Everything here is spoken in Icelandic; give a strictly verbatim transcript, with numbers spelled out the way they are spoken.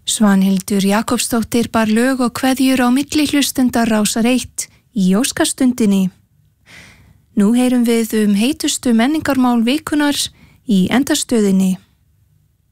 Svanhildur Jakobsdóttir bar lög og kveðjur á milli hlustenda Rásar eitt í Óskastundinni. Nú heyrum við um heitustu menningarmál vikunar í endastöðinni.